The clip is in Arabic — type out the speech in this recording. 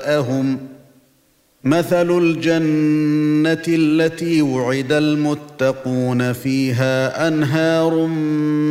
جزاءهم مثل الجنة التي وعد المتقون فيها أنهار